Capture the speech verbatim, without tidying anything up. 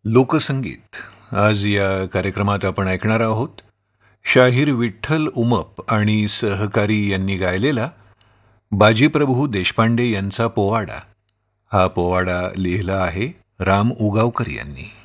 लोकसंगीत आज या कार्यक्रमात आपण ऐकणार आहोत शाहीर विठ्ठल उमप आणि सहकारी यांनी गायलेला बाजीप्रभू देशपांडे यांचा पोवाडा. हा पोवाडा लिहिला आहे राम उगावकर यांनी.